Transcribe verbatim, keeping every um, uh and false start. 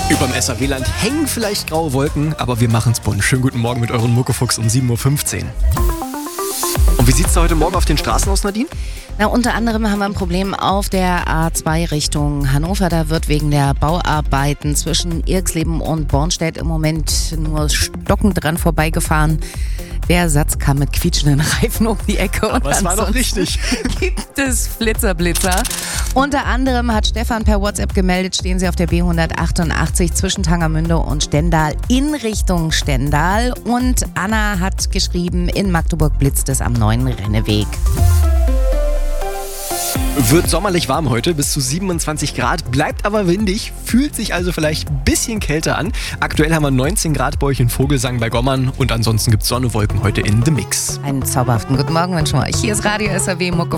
Überm S R W-Land hängen vielleicht graue Wolken, aber wir machen's bunt. Schönen guten Morgen mit euren Muckefuchs um sieben Uhr fünfzehn. Und wie sieht's da heute Morgen auf den Straßen aus, Nadine? Na, unter anderem haben wir ein Problem auf der A zwei Richtung Hannover. Da wird wegen der Bauarbeiten zwischen Irxleben und Bornstedt im Moment nur stockend dran vorbeigefahren. Der Satz kam mit quietschenden Reifen um die Ecke. Aber es war doch richtig. Gibt es Flitzerblitzer. Unter anderem hat Stefan per WhatsApp gemeldet, stehen sie auf der B hundertachtundachtzig zwischen Tangermünde und Stendal in Richtung Stendal. Und Anna hat geschrieben, in Magdeburg blitzt es am neuen Renneweg. Wird sommerlich warm heute, bis zu siebenundzwanzig Grad, bleibt aber windig, fühlt sich also vielleicht ein bisschen kälter an. Aktuell haben wir neunzehn Grad bei euch in Vogelsang bei Gommern und ansonsten gibt es Sonne, Wolken heute in The Mix. Einen zauberhaften guten Morgen wünschen wir euch. Hier ist Radio S R W Mucke.